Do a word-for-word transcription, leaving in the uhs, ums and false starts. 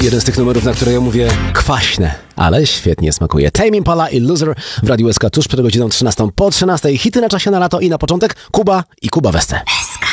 Jeden z tych numerów, na które ja mówię kwaśne, ale świetnie smakuje. Tame Impala i Loser w Radiu S K tuż przed godziną trzynastą po trzynastej. Hity na czasie na lato i na początek Kuba i Kuba Weste. S K.